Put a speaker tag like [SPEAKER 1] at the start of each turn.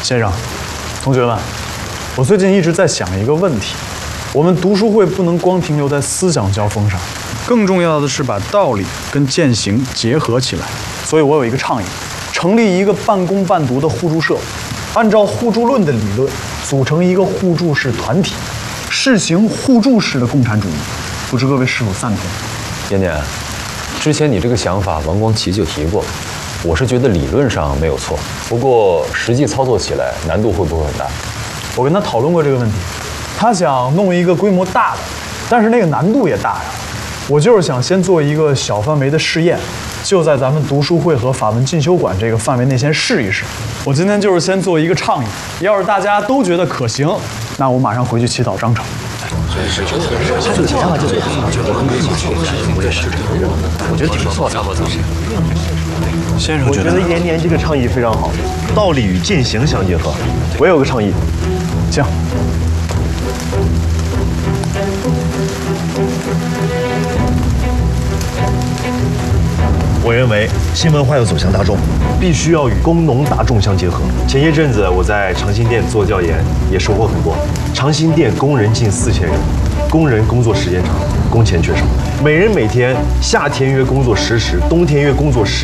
[SPEAKER 1] 先生，同学们，我最近一直在想一个问题：我们读书会不能光停留在思想交锋上，更重要的是把道理跟践行结合起来。所以我有一个倡议，成立一个半工半读的互助社，按照互助论的理论，组成一个互助式团体，试行互助式的共产主义。不知各位是否赞同？
[SPEAKER 2] 年年，之前你这个想法，王光奇就提过，我是觉得理论上没有错，不过实际操作起来难度会不会很大？
[SPEAKER 1] 我跟他讨论过这个问题，他想弄一个规模大的，但是那个难度也大呀。我就是想先做一个小范围的试验，就在咱们读书会和法文进修馆这个范围内先试一试。我今天就是先做一个倡议，要是大家都觉得可行，那我马上回去起草章程。
[SPEAKER 3] 他这个想法就是我觉得挺不错的。
[SPEAKER 4] 先生，
[SPEAKER 3] 我觉得年年这个倡议非常好，道理与践行相结合。我有个倡议，
[SPEAKER 1] 行。
[SPEAKER 3] 我认为新文化要走向大众，必须要与工农大众相结合。前些阵子我在长兴店做调研，也收获很多。长兴店工人近4000人，工人工作时间长，工钱却少。每人每天夏天约工作10时，冬天约工作11